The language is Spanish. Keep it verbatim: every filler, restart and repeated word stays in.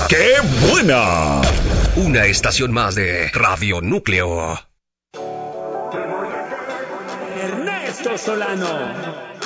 ¡Qué buena! Una estación más de Radio Núcleo. Ernesto Solano.